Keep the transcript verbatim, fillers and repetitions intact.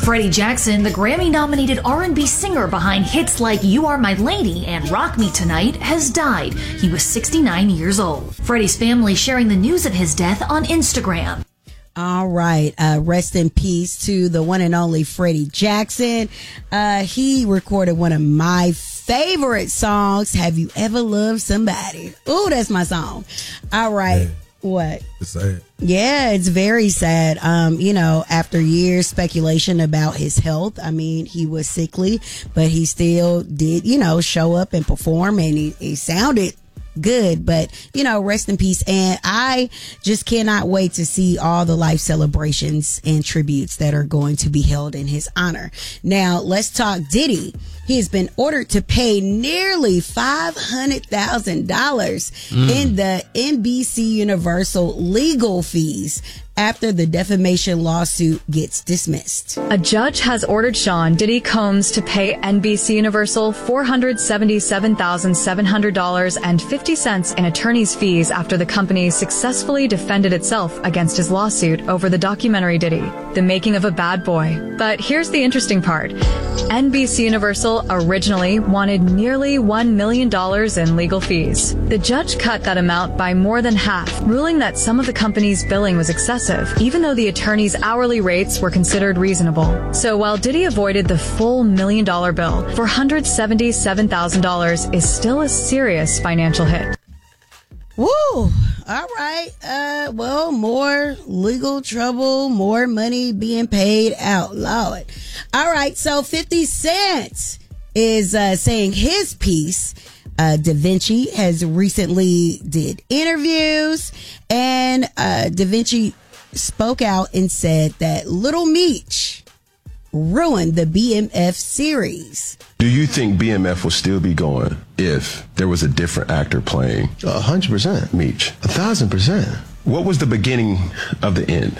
Freddie Jackson, the Grammy-nominated R and B singer behind hits like You Are My Lady and Rock Me Tonight, has died. He was sixty-nine years old. Freddie's family sharing the news of his death on Instagram. All right. Uh, rest in peace to the one and only Freddie Jackson. Uh, he recorded one of my favorite songs, Have You Ever Loved Somebody? Ooh, that's my song. All right. Man, what? It's sad. Yeah, it's very sad. Um, you know, after years speculation about his health, I mean, he was sickly, but he still did, you know, show up and perform, and he, he sounded good. But, you know, rest in peace. And I just cannot wait to see all the life celebrations and tributes that are going to be held in his honor. Now, let's talk Diddy. He has been ordered to pay nearly five hundred thousand dollars mm. in the N B C Universal legal fees after the defamation lawsuit gets dismissed. A judge has ordered Sean Diddy Combs to pay N B C Universal four hundred seventy-seven thousand seven hundred dollars and fifty cents in attorney's fees after the company successfully defended itself against his lawsuit over the documentary Diddy, The Making of a Bad Boy. But here's the interesting part. N B C Universal originally wanted nearly one million dollars in legal fees. The judge cut that amount by more than half, ruling that some of the company's billing was excessive, even though the attorney's hourly rates were considered reasonable. So while Diddy avoided the full million dollar bill, four hundred seventy-seven thousand dollars is still a serious financial hit. Woo! All right. Uh, well, more legal trouble, more money being paid out. Lord. All right. So fifty Cent is uh, saying his piece. Uh, Da Vinci has recently did interviews, and uh, Da Vinci spoke out and said that Little Meech ruined the B M F series. Do you think B M F will still be going if there was a different actor playing? A hundred percent. Meech. A thousand percent. What was the beginning of the end?